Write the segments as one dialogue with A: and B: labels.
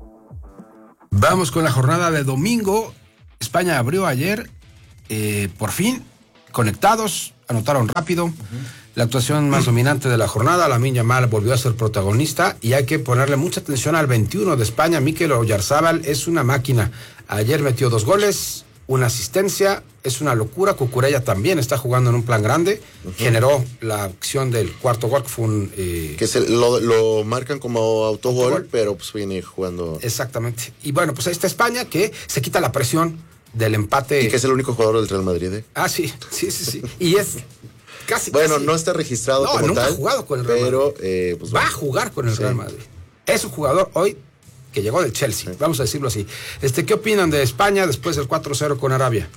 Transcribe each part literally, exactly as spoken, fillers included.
A: Vamos con la jornada de domingo. España abrió ayer, eh, por fin, conectados, anotaron rápido. Uh-huh. La actuación más dominante de la jornada, Lamine Yamal volvió a ser protagonista y hay que ponerle mucha atención al veintiuno de España. Mikel Oyarzabal es una máquina. Ayer metió dos goles, una asistencia, es una locura. Cucurella también está jugando en un plan grande. Uh-huh. Generó la acción del cuarto gol, que fue un... Eh,
B: que se lo, lo marcan como autogol, autogol, pero pues viene jugando...
A: Exactamente. Y bueno, pues ahí está España, que se quita la presión del empate.
B: Y que es el único jugador del Real Madrid, ¿eh?
A: Ah, sí, sí, sí, sí. Y es casi...
B: bueno,
A: casi...
B: no está registrado
A: no,
B: como
A: nunca
B: tal.
A: ha jugado con el Real
B: pero,
A: Madrid.
B: Eh, pues,
A: Va
B: bueno.
A: a jugar con el
B: sí.
A: Real Madrid. Es un jugador hoy que llegó del Chelsea, sí. Vamos a decirlo así. Este, ¿qué opinan de España después del cuatro cero con Arabia?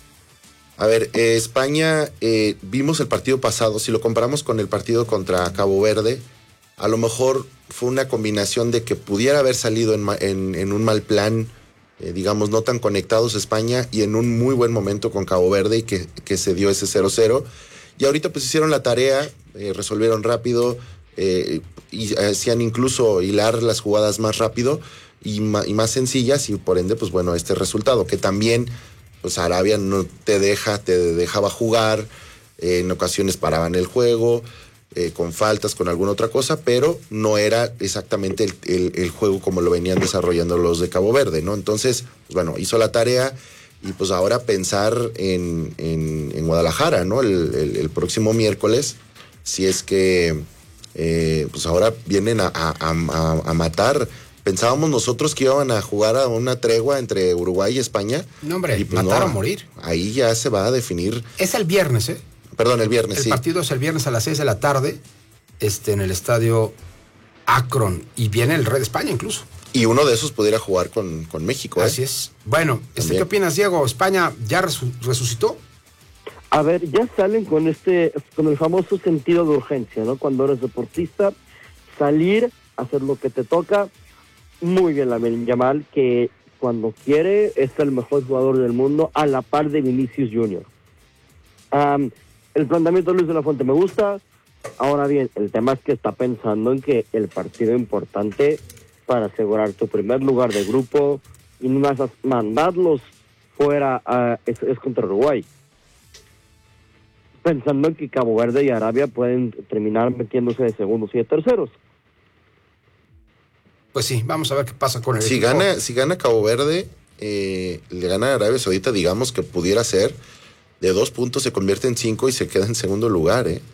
B: A ver, eh, España, eh, vimos el partido pasado, si lo comparamos con el partido contra Cabo Verde, a lo mejor fue una combinación de que pudiera haber salido en, en, en un mal plan, eh, digamos, no tan conectados España, y en un muy buen momento con Cabo Verde, y que, que se dio ese cero cero. Y ahorita pues hicieron la tarea, eh, resolvieron rápido, eh, y hacían incluso hilar las jugadas más rápido y, ma, y más sencillas, y por ende, pues bueno, este resultado, que también... pues Arabia no te deja, te dejaba jugar, eh, en ocasiones paraban el juego, eh, con faltas, con alguna otra cosa, pero no era exactamente el, el, el juego como lo venían desarrollando los de Cabo Verde, ¿no? Entonces, pues bueno, hizo la tarea y pues ahora pensar en, en, en Guadalajara, ¿no? El, el, el próximo miércoles, si es que, eh, pues ahora vienen a, a, a, a matar. Pensábamos nosotros que iban a jugar a una tregua entre Uruguay y España.
A: No, hombre,
B: y pues
A: matar
B: no,
A: o morir.
B: Ahí ya se va a definir.
A: Es el viernes, ¿eh?
B: Perdón, el viernes,
A: el
B: sí.
A: El partido es el viernes a las seis de la tarde, este, en el estadio Akron. Y viene el Rey de España incluso.
B: Y uno de esos pudiera jugar con, con México, ¿eh?
A: Así es. Bueno, este, ¿qué opinas, Diego? ¿España ya resu- resucitó?
C: A ver, ya salen con este, con el famoso sentido de urgencia, ¿no? Cuando eres deportista, salir, hacer lo que te toca. Muy bien Lamine Yamal, que cuando quiere es el mejor jugador del mundo, a la par de Vinicius Junior Um, el planteamiento de Luis de la Fuente me gusta. Ahora bien, el tema es que está pensando en que el partido importante para asegurar tu primer lugar de grupo y no más mandarlos fuera uh, es, es contra Uruguay. Pensando en que Cabo Verde y Arabia pueden terminar metiéndose de segundos y de terceros.
A: Pues sí, vamos a ver qué pasa con el
B: si
A: equipo.
B: Gana, si gana Cabo Verde, eh, le gana a Arabia Saudita, digamos que pudiera ser, de dos puntos se convierte en cinco y se queda en segundo lugar, ¿eh?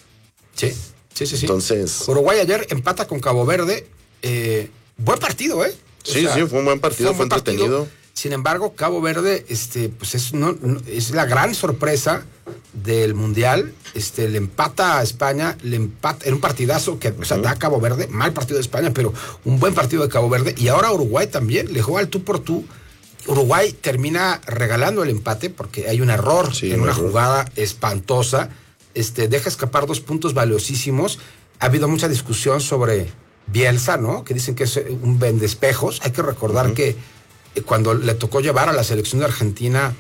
A: Sí, sí, sí. sí.
B: Entonces...
A: Uruguay ayer empata con Cabo Verde. Eh, buen partido, ¿eh?
B: O sí, sea, sí, fue un buen partido, fue, fue buen entretenido. Partido.
A: Sin embargo, Cabo Verde, este, pues es, no, no, es la gran sorpresa del Mundial. Este, le empata a España, le empata en un partidazo que, uh-huh. o sea, da a Cabo Verde, mal partido de España, pero un buen partido de Cabo Verde. Y ahora Uruguay también, le juega al tú por tú. Uruguay termina regalando el empate porque hay un error sí, en una error. jugada espantosa. Este, deja escapar dos puntos valiosísimos. Ha habido mucha discusión sobre Bielsa, ¿no? Que dicen que es un vendespejos. Hay que recordar uh-huh. que cuando le tocó llevar a la selección de Argentina,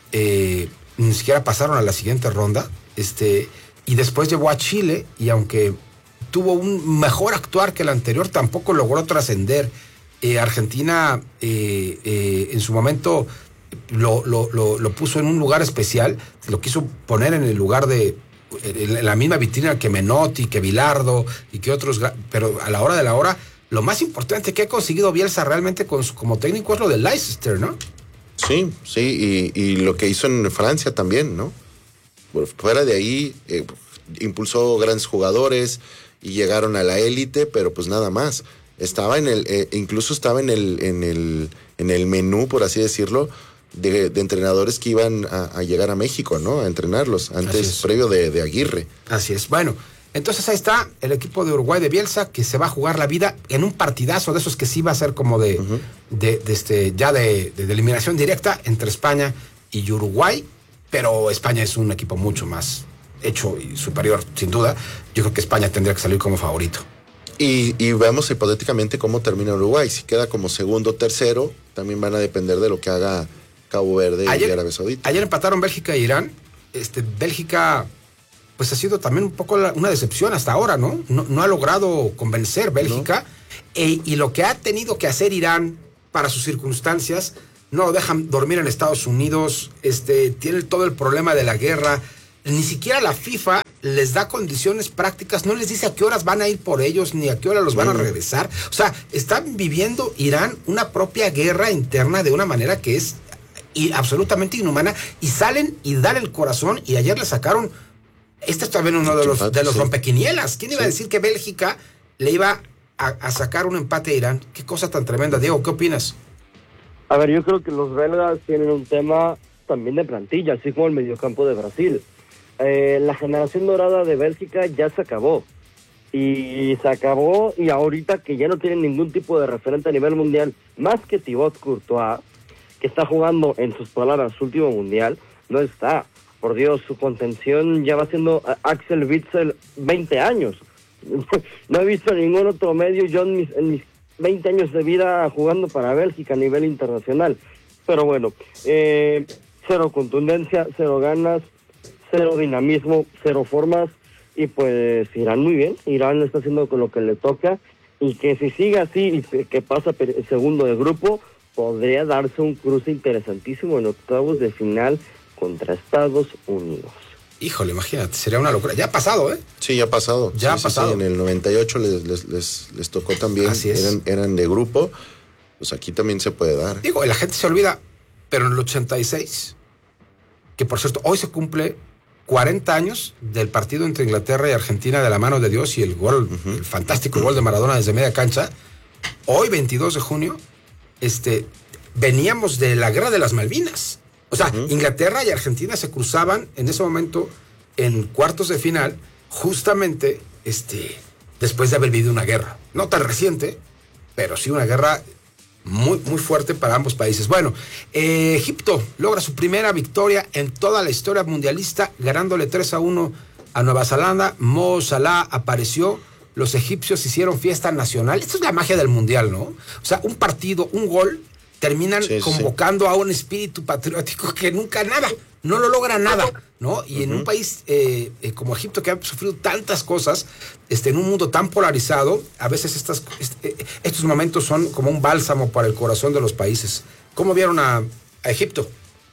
A: eh, ni siquiera pasaron a la siguiente ronda, este, y después llevó a Chile, y aunque tuvo un mejor actuar que el anterior, tampoco logró trascender. Eh, Argentina eh, eh, en su momento lo, lo, lo, lo puso en un lugar especial, lo quiso poner en el lugar de, en la misma vitrina que Menotti, que Bilardo y que otros, pero a la hora de la hora, lo más importante que ha conseguido Bielsa realmente con su, como técnico es lo de Leicester, ¿no?
B: Sí, sí, y, y lo que hizo en Francia también, ¿no? Fuera de ahí, eh, impulsó grandes jugadores y llegaron a la élite, pero pues nada más. Estaba en el, eh, incluso estaba en el, en el, en el menú, por así decirlo, de, de entrenadores que iban a, a llegar a México, ¿no? A entrenarlos, antes, previo de, de Aguirre.
A: Así es, bueno. Entonces ahí está el equipo de Uruguay de Bielsa, que se va a jugar la vida en un partidazo de esos que sí va a ser como de, uh-huh. de, de este, ya de, de, de eliminación directa entre España y Uruguay, pero España es un equipo mucho más hecho y superior, sin duda. Yo creo que España tendría que salir como favorito.
B: Y, y vemos hipotéticamente cómo termina Uruguay. Si queda como segundo o tercero, también van a depender de lo que haga Cabo Verde ayer, y Arabia Saudita.
A: Ayer empataron Bélgica e Irán. Este, Bélgica... pues ha sido también un poco la, una decepción hasta ahora, ¿no? ¿no? No ha logrado convencer Bélgica. ¿No? E, y lo que ha tenido que hacer Irán para sus circunstancias, no lo dejan dormir en Estados Unidos, este, tiene todo el problema de la guerra, ni siquiera la FIFA les da condiciones prácticas, no les dice a qué horas van a ir por ellos, ni a qué hora los van a regresar. O sea, están viviendo Irán una propia guerra interna de una manera que es y absolutamente inhumana, y salen y dan el corazón, y ayer le sacaron, este es también uno de los, de los
B: sí.
A: rompequinielas. ¿Quién iba
B: sí.
A: a decir que Bélgica le iba a, a sacar un empate a Irán? Qué cosa tan tremenda. Diego, ¿qué opinas?
C: A ver, yo creo que los belgas tienen un tema también de plantilla, así como el mediocampo de Brasil. Eh, la generación dorada de Bélgica ya se acabó. Y se acabó, y ahorita que ya no tienen ningún tipo de referente a nivel mundial, más que Thibaut Courtois, que está jugando, en sus palabras, su último mundial, no está. Por Dios, su contención ya va siendo Axel Witsel veinte años. No he visto ningún otro medio yo en mis, en mis veinte años de vida jugando para Bélgica a nivel internacional. Pero bueno, eh, cero contundencia, cero ganas, cero dinamismo, cero formas, y pues Irán muy bien. Irán está haciendo con lo que le toca, y que si sigue así y que pasa el segundo de grupo, podría darse un cruce interesantísimo en octavos de final contra Estados Unidos.
A: Híjole, imagínate, sería una locura. Ya ha pasado, ¿eh?
B: Sí, ya ha pasado.
A: Ya
B: sí,
A: ha
B: sí,
A: pasado.
B: Sí, en el noventa y ocho les, les, les, les tocó también.
A: Así es.
B: Eran, eran de grupo. Pues aquí también se puede dar.
A: Digo, la gente se olvida, pero en el ochenta y seis, que por cierto, hoy se cumple cuarenta años del partido entre Inglaterra y Argentina de la mano de Dios, y el gol, uh-huh. el fantástico gol de Maradona desde media cancha. Hoy, veintidós de junio, este, veníamos de la guerra de las Malvinas. O sea, uh-huh. Inglaterra y Argentina se cruzaban en ese momento en cuartos de final, justamente este, después de haber vivido una guerra. No tan reciente, pero sí una guerra muy, muy fuerte para ambos países. Bueno, eh, Egipto logra su primera victoria en toda la historia mundialista, ganándole tres a uno a Nueva Zelanda. Mo Salah apareció. Los egipcios hicieron fiesta nacional. Esto es la magia del mundial, ¿no? O sea, un partido, un gol, terminan sí, convocando sí. a un espíritu patriótico que nunca nada, no lo logra nada, ¿no? Y uh-huh. en un país eh, eh, como Egipto, que ha sufrido tantas cosas, este, en un mundo tan polarizado, a veces estas, este, estos momentos son como un bálsamo para el corazón de los países. ¿Cómo vieron a, a Egipto?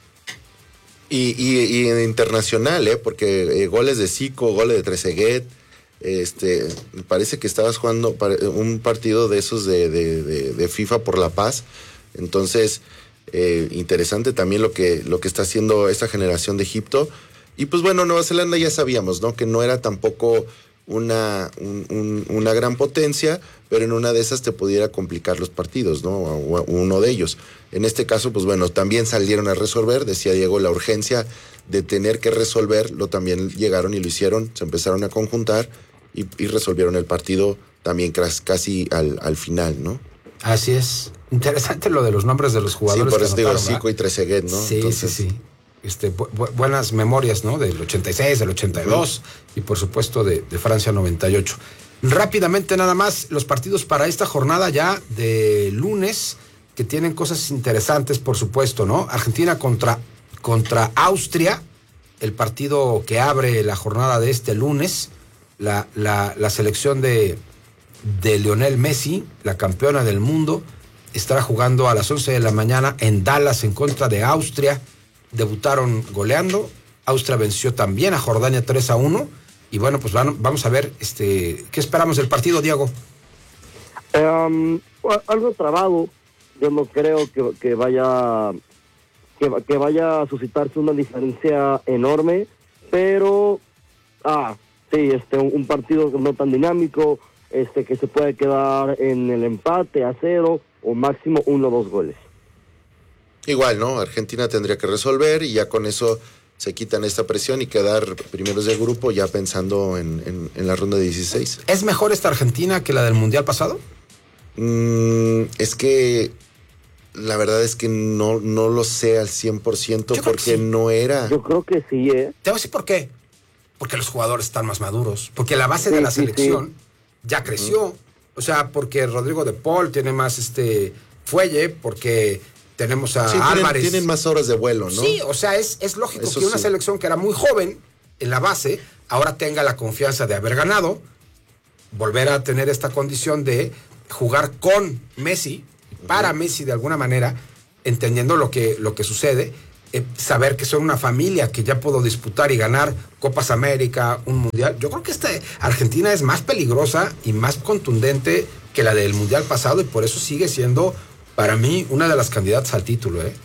B: Y, y, y en internacional, ¿eh? Porque eh, goles de Zico, goles de Trezeguet, este, parece que estabas jugando un partido de esos de, de, de, de FIFA por la paz. Entonces, eh, interesante también lo que, lo que está haciendo esta generación de Egipto. Y pues bueno, Nueva Zelanda ya sabíamos, ¿no? Que no era tampoco una, un, un, una gran potencia, pero en una de esas te pudiera complicar los partidos, ¿no? O, uno de ellos. En este caso, pues bueno, también salieron a resolver, decía Diego, la urgencia de tener que resolverlo, también llegaron y lo hicieron, se empezaron a conjuntar y, y resolvieron el partido también casi al, al final, ¿no?
A: Así es. Interesante lo de los nombres de los jugadores.
B: Sí, por eso digo Zico y Trezeguet, ¿no?
A: Sí, Entonces... sí, sí. Este, bu- bu- buenas memorias, ¿no? Del ochenta y seis, del ochenta y dos uh-huh. y por supuesto de, de Francia noventa y ocho. Rápidamente nada más, los partidos para esta jornada ya de lunes, que tienen cosas interesantes, por supuesto, ¿no? Argentina contra, contra Austria, el partido que abre la jornada de este lunes, la, la, la selección de... de Lionel Messi, la campeona del mundo, estará jugando a las once de la mañana en Dallas en contra de Austria. Debutaron goleando. Austria venció también a Jordania tres a uno. Y bueno, pues van, vamos a ver este, ¿qué esperamos del partido, Diego?
C: Um, algo trabado. Yo no creo que, que vaya que, que vaya a suscitarse una diferencia enorme, pero ah, sí, este, un, un partido no tan dinámico, este que se puede quedar en el empate a cero o máximo uno o dos goles.
B: Igual, ¿no? Argentina tendría que resolver y ya con eso se quitan esta presión y quedar primeros del grupo ya pensando en, en, en la ronda de dieciséis.
A: ¿Es mejor esta Argentina que la del Mundial pasado?
B: Mm, es que la verdad es que no, no lo sé al cien por ciento porque sí. no era...
C: Yo creo que sí, ¿eh?
A: Te voy a decir por qué. Porque los jugadores están más maduros, porque la base sí, de la sí, selección... Sí. ya creció, uh-huh. o sea, porque Rodrigo de Paul tiene más este fuelle, porque tenemos a
B: sí,
A: Álvarez.
B: Tienen, tienen más horas de vuelo, ¿no?
A: Sí, o sea, es, es lógico Eso que una sí. selección que era muy joven en la base, ahora tenga la confianza de haber ganado, volver a tener esta condición de jugar con Messi, para uh-huh. Messi de alguna manera, entendiendo lo que, lo que sucede, eh, saber que son una familia que ya pudo disputar y ganar Copas América, un Mundial. Yo creo que esta Argentina es más peligrosa y más contundente que la del Mundial pasado, y por eso sigue siendo, para mí, una de las candidatas al título, ¿eh?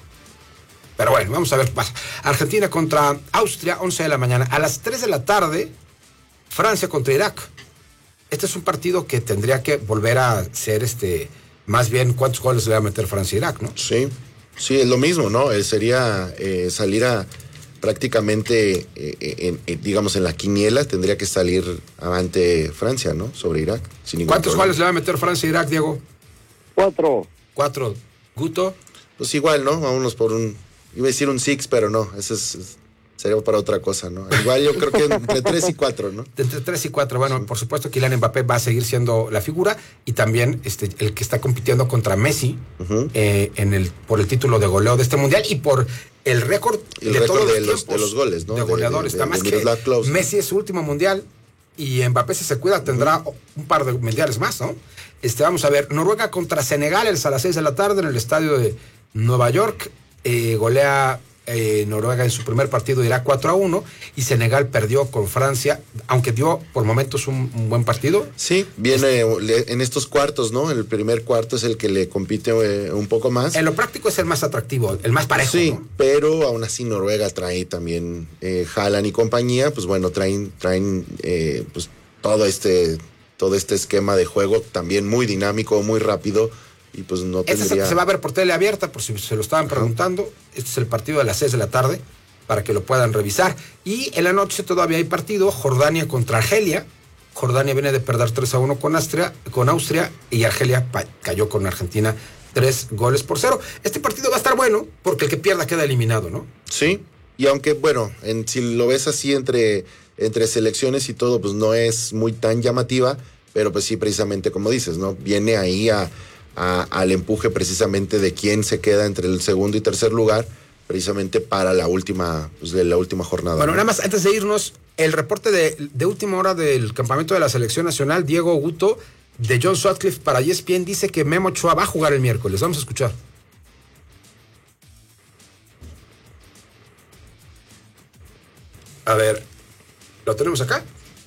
A: Pero bueno, vamos a ver qué pasa. Argentina contra Austria, once de la mañana. A las tres de la tarde, Francia contra Irak. Este es un partido que tendría que volver a ser, este, más bien, ¿cuántos goles le va a meter Francia a Irak, no?
B: Sí, sí, es lo mismo, ¿no? Eh, sería eh, salir a prácticamente, eh, en, en, digamos, en la quiniela, tendría que salir ante Francia, ¿no? Sobre Irak. Sin
A: ¿Cuántos
B: problema.
A: goles le va a meter Francia a Irak, Diego?
C: Cuatro.
A: Cuatro. ¿Guto?
B: Pues igual, ¿no? Vámonos por un, iba a decir un six, pero no, ese es... es sería para otra cosa, ¿no? Igual yo creo que entre tres y cuatro, ¿no?
A: Entre tres y cuatro. Bueno, sí. Por supuesto, Kylian Mbappé va a seguir siendo la figura, y también este, el que está compitiendo contra Messi uh-huh. eh, en el, por el título de goleo de este Mundial y por el récord
B: el
A: de
B: récord
A: todos
B: de
A: los,
B: los, de los goles, ¿no?
A: De goleadores.
B: De, de,
A: está
B: de,
A: más
B: de
A: que
B: close,
A: Messi
B: ¿no?
A: es su último Mundial, y Mbappé, si se cuida, tendrá uh-huh. un par de mundiales más, ¿no? Este, vamos a ver, Noruega contra Senegal, el a las seis de la tarde en el estadio de Nueva York. Eh, golea Eh, Noruega en su primer partido, irá cuatro a uno, y Senegal perdió con Francia, aunque dio por momentos un, un buen partido.
B: Sí, viene este, en estos cuartos, ¿no? El primer cuarto es el que le compite eh, un poco más.
A: En lo práctico es el más atractivo, el más parejo.
B: Sí,
A: ¿no?
B: pero aún así Noruega trae también eh, Haaland y compañía, pues bueno, traen, traen eh, pues todo este, todo este esquema de juego también muy dinámico, muy rápido. Y pues no
A: este
B: tendría...
A: se va a ver por tele abierta, por si se lo estaban preguntando. Uh-huh. Este es el partido de las seis de la tarde, para que lo puedan revisar. Y en la noche todavía hay partido, Jordania contra Argelia. Jordania viene de perder tres a uno con Austria, con Austria y Argelia pa- cayó con Argentina tres goles por cero. Este partido va a estar bueno, porque el que pierda queda eliminado, ¿no?
B: Sí, y aunque, bueno, en, si lo ves así entre, entre selecciones y todo, pues no es muy tan llamativa, pero pues sí, precisamente como dices, ¿no? Viene ahí a... A, al empuje precisamente de quién se queda entre el segundo y tercer lugar, precisamente para la última, pues de la última jornada.
A: Bueno,
B: ¿no?
A: nada más, antes de irnos, el reporte de, de última hora del campamento de la selección nacional, Diego Guto, de John Sutcliffe para E S P N, dice que Memo Ochoa va a jugar el miércoles. Vamos a escuchar. A ver, ¿lo tenemos acá?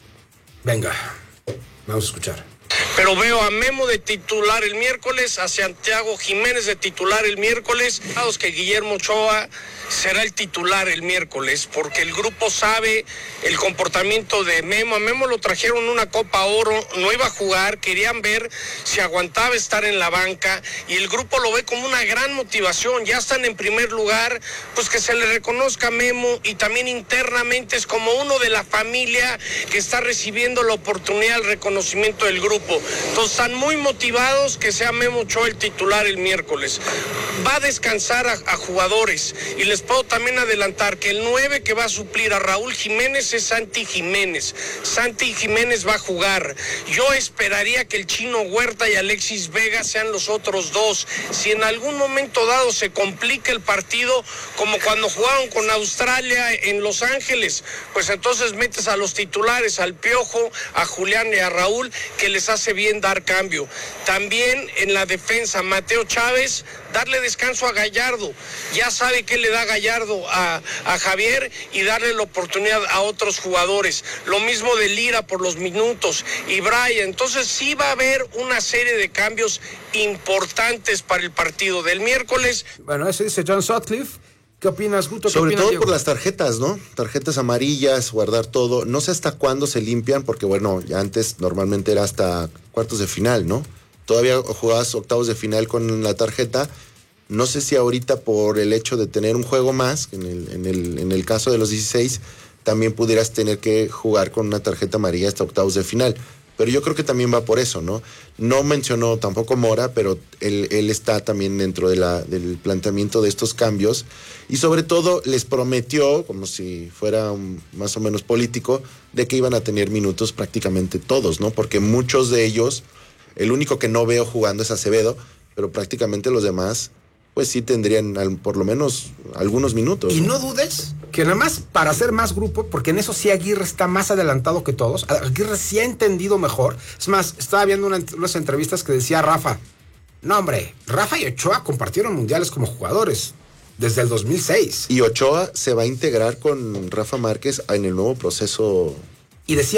A: Venga, vamos a escuchar.
D: Pero veo a Memo de titular el miércoles, a Santiago Jiménez de titular el miércoles, a que Guillermo Ochoa será el titular el miércoles, porque el grupo sabe el comportamiento de Memo. A Memo lo trajeron una Copa Oro, no iba a jugar, querían ver si aguantaba estar en la banca, y el grupo lo ve como una gran motivación. Ya están en primer lugar, pues que se le reconozca a Memo, y también internamente es como uno de la familia que está recibiendo la oportunidad, el reconocimiento del grupo. Entonces están muy motivados que sea Memo Ochoa el titular el miércoles. Va a descansar a, a jugadores, y les puedo también adelantar que el nueve que va a suplir a Raúl Jiménez es Santi Jiménez. Santi Jiménez va a jugar. Yo esperaría que el Chino Huerta y Alexis Vega sean los otros dos. Si en algún momento dado se complica el partido, como cuando jugaron con Australia en Los Ángeles, pues entonces metes a los titulares, al Piojo, a Julián y a Raúl, que les hace bien dar cambio. También en la defensa, Mateo Chávez, darle descanso a Gallardo. Ya sabe qué le da Gallardo a, a Javier, y darle la oportunidad a otros jugadores. Lo mismo de Lira por los minutos y Brian. Entonces sí va a haber una serie de cambios importantes para el partido del miércoles.
A: Bueno, eso dice John Sutcliffe. ¿Qué opinas, Guto? ¿Qué
B: Sobre
A: opinas,
B: todo
A: Diego?
B: por las tarjetas, ¿no? Tarjetas amarillas, guardar todo. No sé hasta cuándo se limpian, porque bueno, ya antes normalmente era hasta cuartos de final, ¿no? Todavía jugabas octavos de final con la tarjeta. No sé si ahorita, por el hecho de tener un juego más, en el, en el, en el caso de los dieciséis, también pudieras tener que jugar con una tarjeta amarilla hasta octavos de final. Pero yo creo que también va por eso, ¿no? No mencionó tampoco Mora, pero él, él está también dentro de la, del planteamiento de estos cambios. Y sobre todo les prometió, como si fuera un, más o menos político, de que iban a tener minutos prácticamente todos, ¿no? Porque muchos de ellos, el único que no veo jugando es Acevedo, pero prácticamente los demás, pues sí tendrían al, por lo menos algunos minutos.
A: Y no dudes que nada más para hacer más grupo, porque en eso sí Aguirre está más adelantado que todos. Aguirre sí ha entendido mejor. Es más, estaba viendo una, unas entrevistas que decía Rafa, no hombre, Rafa y Ochoa compartieron mundiales como jugadores desde el dos mil seis.
B: Y Ochoa se va a integrar con Rafa Márquez en el nuevo proceso.
A: Y decía